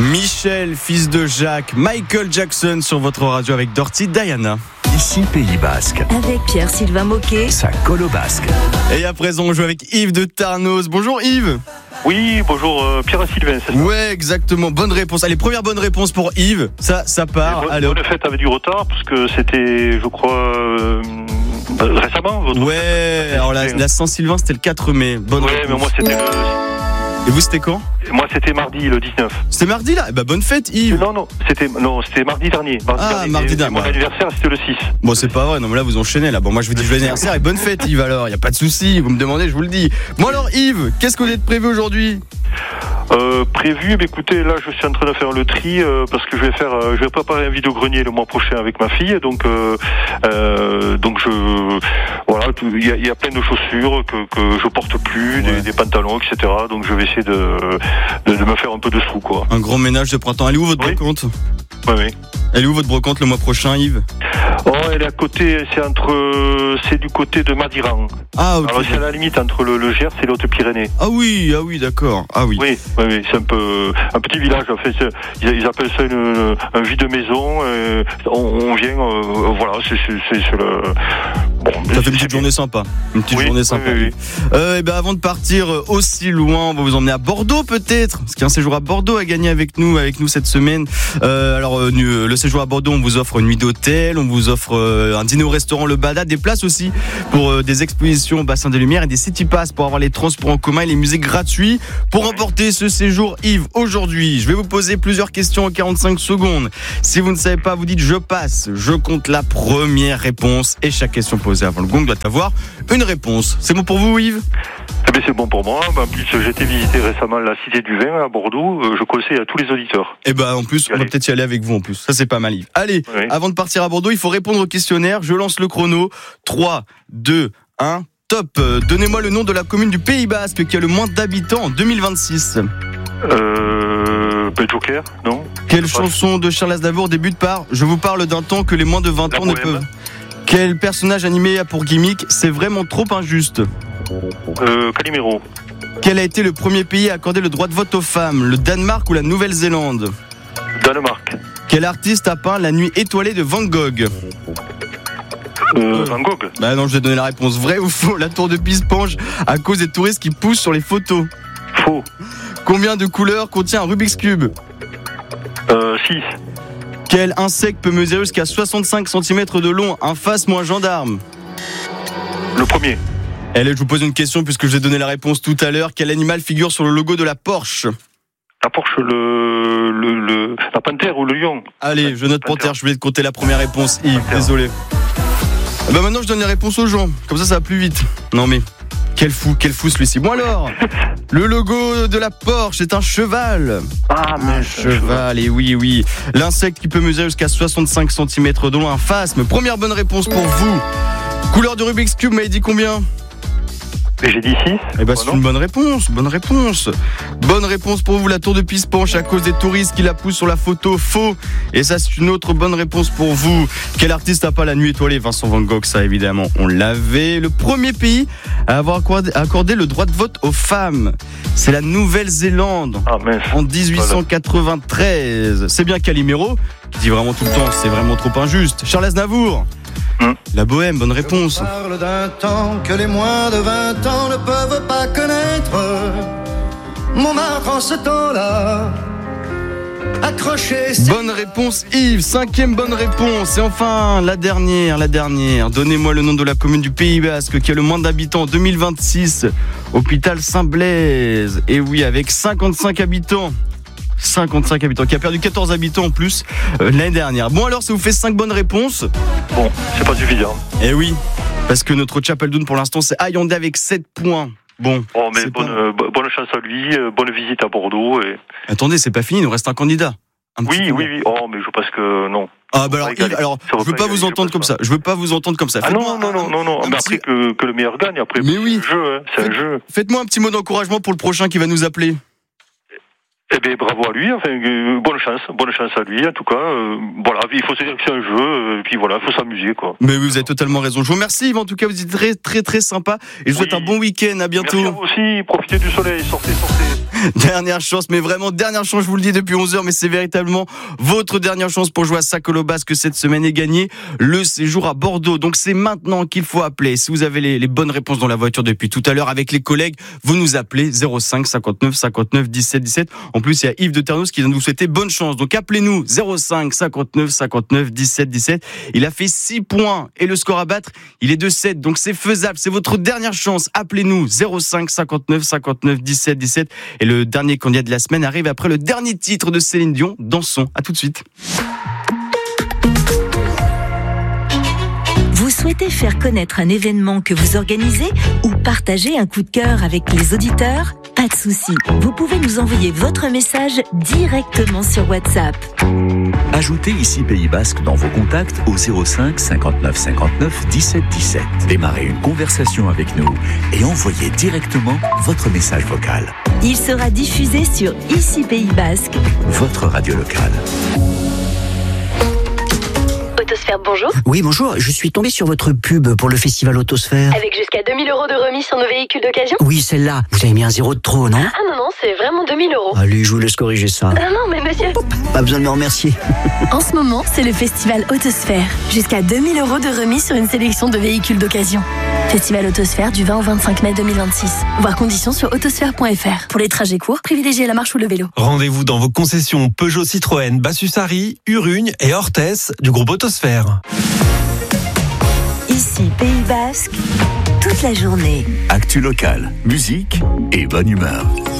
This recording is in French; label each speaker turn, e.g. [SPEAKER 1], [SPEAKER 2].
[SPEAKER 1] Michel, fils de Jacques, Michael Jackson sur votre radio avec Dorty Diana.
[SPEAKER 2] Ici Pays Basque.
[SPEAKER 3] Avec Pierre-Sylvain Moquet.
[SPEAKER 2] Ça colle au basque.
[SPEAKER 1] Et à présent, on joue avec Yves de Tarnos. Bonjour Yves.
[SPEAKER 4] Oui, bonjour Pierre-Sylvain, c'est ça?
[SPEAKER 1] Ouais, exactement. Bonne réponse. Allez, première bonne réponse pour Yves. Ça part.
[SPEAKER 4] Bonne fête avec du retard, parce que c'était, je crois, récemment.
[SPEAKER 1] Ouais, alors la Saint-Sylvain, c'était le 4 mai. Bonne réponse.
[SPEAKER 4] Mais moi, c'était
[SPEAKER 1] Et vous, c'était quand?
[SPEAKER 4] Moi, c'était mardi, le 19.
[SPEAKER 1] C'était mardi, là? Bonne fête, Yves.
[SPEAKER 4] Non, c'était mardi dernier.
[SPEAKER 1] Mardi dernier.
[SPEAKER 4] Mon anniversaire, c'était le 6.
[SPEAKER 1] Bon, c'est pas vrai. Non, mais là, vous enchaînez, là. Bon, moi, je vous dis joyeux anniversaire et bonne fête, Yves, alors. Y a pas de souci. Vous me demandez, je vous le dis. Bon, alors, Yves, qu'est-ce que vous êtes prévu aujourd'hui?
[SPEAKER 4] Prévu, mais écoutez, là je suis en train de faire le tri parce que je vais préparer un vide-grenier le mois prochain avec ma fille, donc il y a plein de chaussures que je porte plus, ouais. des pantalons, etc. Donc je vais essayer de me faire un peu de sous, quoi.
[SPEAKER 1] Un grand ménage de printemps. Elle est où votre brocante?
[SPEAKER 4] Oui.
[SPEAKER 1] Elle est où votre brocante le mois prochain, Yves?
[SPEAKER 4] Oh, elle est à côté, c'est du côté de Madiran.
[SPEAKER 1] Ah, ok.
[SPEAKER 4] Alors c'est à la limite entre le Gers et les Hautes-Pyrénées.
[SPEAKER 1] Ah oui, d'accord. Ah oui.
[SPEAKER 4] Oui, c'est un petit village. En fait, ils appellent ça un vide-maison. On vient, voilà, c'est sur le. Bon,
[SPEAKER 1] ça fait une petite journée sympa. Une petite journée sympa. Oui. Et avant de partir aussi loin, on va vous emmener à Bordeaux peut-être. Parce qu'il y a un séjour à Bordeaux à gagner avec nous cette semaine. Le séjour à Bordeaux, on vous offre une nuit d'hôtel, on vous offre un dîner au restaurant Le Bada, des places aussi pour des expositions au bassin des Lumières et des city pass pour avoir les transports en commun et les musées gratuits. Pour remporter ce séjour, Yves, aujourd'hui, je vais vous poser plusieurs questions en 45 secondes. Si vous ne savez pas, vous dites je passe. Je compte la première réponse et chaque question posée avant le gong doit avoir une réponse. C'est bon pour vous, Yves?
[SPEAKER 4] C'est bon pour moi. En plus, j'ai été visiter récemment la Cité du Vin à Bordeaux. Je conseille à tous les auditeurs.
[SPEAKER 1] En plus, on va peut-être y aller avec vous en plus. Ça, c'est pas mal, Yves. Allez, avant de partir à Bordeaux, il faut répondre au questionnaire. Je lance le chrono. 3, 2, 1, top. Donnez-moi le nom de la commune du Pays Basque qui a le moins d'habitants en 2026.
[SPEAKER 4] Joker, non?
[SPEAKER 1] Quelle chanson de Charles Aznavour débute par « Je vous parle d'un temps que les moins de 20 ans ne peuvent ». Quel personnage animé a pour gimmick « C'est vraiment trop injuste ».
[SPEAKER 4] Calimero.
[SPEAKER 1] Quel a été le premier pays à accorder le droit de vote aux femmes, le Danemark ou la Nouvelle-Zélande?
[SPEAKER 4] Danemark.
[SPEAKER 1] Quel artiste a peint La nuit étoilée de Van Gogh?
[SPEAKER 4] Van Gogh.
[SPEAKER 1] Non, je vais donner la réponse. Vrai ou faux? La tour de Pise penche à cause des touristes qui poussent sur les photos.
[SPEAKER 4] Faux.
[SPEAKER 1] Combien de couleurs contient un Rubik's Cube?
[SPEAKER 4] 6.
[SPEAKER 1] Quel insecte peut mesurer jusqu'à 65 cm de long? Un phasme ou un gendarme?
[SPEAKER 4] Le premier.
[SPEAKER 1] Allez, je vous pose une question puisque je vous ai donné la réponse tout à l'heure. Quel animal figure sur le logo de la Porsche?
[SPEAKER 4] La Porsche, la panthère ou le lion?
[SPEAKER 1] Allez, je note panthère. Je voulais te compter la première réponse, Yves. Désolé. Maintenant, je donne les réponses aux gens. Comme ça va plus vite. Non mais, quel fou celui-ci. Bon alors, le logo de la Porsche est un cheval.
[SPEAKER 4] Ah, mais
[SPEAKER 1] un cheval, et oui. L'insecte qui peut mesurer jusqu'à 65 cm de long, un phasme. Première bonne réponse pour vous. Couleur du Rubik's Cube, m'avez dit combien?
[SPEAKER 4] J'ai dit 6.
[SPEAKER 1] C'est une bonne réponse. Bonne réponse pour vous. La tour de Pise penche à cause des touristes qui la poussent sur la photo. Faux. Et ça, c'est une autre bonne réponse pour vous. Quel artiste n'a pas La nuit étoilée? Vincent Van Gogh, ça évidemment, on l'avait. Le premier pays à avoir accordé le droit de vote aux femmes, c'est la Nouvelle-Zélande. En 1893. Voilà. C'est bien Calimero qui dit vraiment tout le temps, c'est vraiment trop injuste. Charles Aznavour. La Bohème, bonne réponse.
[SPEAKER 5] Je parle d'un temps que les moins de 20 ans ne peuvent pas connaître. Montmartre en ce temps-là. Accroché.
[SPEAKER 1] Bonne réponse Yves, 5e bonne réponse. Et enfin la dernière. Donnez-moi le nom de la commune du Pays Basque qui a le moins d'habitants en 2026. Hôpital Saint-Blaise. Et oui, avec 55 habitants, qui a perdu 14 habitants en plus l'année dernière. Bon alors, ça vous fait 5 bonnes réponses.
[SPEAKER 4] Bon, c'est pas suffisant.
[SPEAKER 1] Eh oui, parce que notre Chapeldoun pour l'instant c'est Ayandé avec 7 points. Bon.
[SPEAKER 4] Oh, mais bonne chance à lui, bonne visite à Bordeaux.
[SPEAKER 1] Attendez, c'est pas fini, il nous reste un candidat.
[SPEAKER 4] Oui. Oh, mais je pense que non.
[SPEAKER 1] Ah, alors, Yves, je veux pas vous entendre comme ça.
[SPEAKER 4] Ah non. Mais après que le meilleur gagne, après.
[SPEAKER 1] Mais oui.
[SPEAKER 4] C'est un jeu.
[SPEAKER 1] Faites-moi un petit mot d'encouragement pour le prochain qui va nous appeler.
[SPEAKER 4] Bravo à lui, bonne chance à lui, en tout cas, voilà, il faut se dire que c'est un jeu, et puis voilà, il faut s'amuser, quoi.
[SPEAKER 1] Mais vous avez totalement raison, je vous remercie Yves, en tout cas, vous êtes très très très sympa, et je vous souhaite un bon week-end, à bientôt.
[SPEAKER 4] Merci à vous aussi, profitez du soleil, sortez.
[SPEAKER 1] Dernière chance, mais vraiment dernière chance, je vous le dis depuis 11h, mais c'est véritablement votre dernière chance pour jouer à Sacolo Basque cette semaine et gagner le séjour à Bordeaux. Donc c'est maintenant qu'il faut appeler. Si vous avez les bonnes réponses dans la voiture depuis tout à l'heure avec les collègues, vous nous appelez 05 59 59 17 17. En plus, il y a Yves de Ternos qui vient de vous souhaiter bonne chance. Donc appelez-nous 05 59 59 17 17. Il a fait 6 points et le score à battre, il est de 7. Donc c'est faisable, c'est votre dernière chance. Appelez-nous 05 59 59 17 17. Et le dernier candidat de la semaine arrive après le dernier titre de Céline Dion, Dansons. À tout de suite.
[SPEAKER 3] Vous souhaitez faire connaître un événement que vous organisez ou partager un coup de cœur avec les auditeurs ? Pas de souci, vous pouvez nous envoyer votre message directement sur WhatsApp.
[SPEAKER 2] Ajoutez ici Pays Basque dans vos contacts au 05 59 59 17 17. Démarrez une conversation avec nous et envoyez directement votre message vocal.
[SPEAKER 3] Il sera diffusé sur Ici Pays Basque,
[SPEAKER 2] votre radio locale.
[SPEAKER 6] Autosphère, bonjour.
[SPEAKER 7] Oui, bonjour. Je suis tombé sur votre pub pour le festival Autosphère.
[SPEAKER 6] Avec jusqu'à 2000 € de remise sur nos véhicules d'occasion ?
[SPEAKER 7] Oui, celle-là. Vous avez mis un 0 de trop, non ?
[SPEAKER 6] Ah non, c'est vraiment 2000 €.
[SPEAKER 7] Allez, je vous laisse corriger ça.
[SPEAKER 6] Non, mais monsieur...
[SPEAKER 7] Pas besoin de me remercier.
[SPEAKER 6] En ce moment, c'est le festival Autosphère. Jusqu'à 2000 € de remise sur une sélection de véhicules d'occasion. Festival Autosphère du 20 au 25 mai 2026. Voir conditions sur autosphère.fr. Pour les trajets courts, privilégiez la marche ou le vélo.
[SPEAKER 8] Rendez-vous dans vos concessions Peugeot, Citroën, Bassus-Sari, Urugne et Orthès du groupe Autosphère.
[SPEAKER 3] Ici Pays Basque, toute la journée.
[SPEAKER 2] Actu locale, musique et bonne humeur.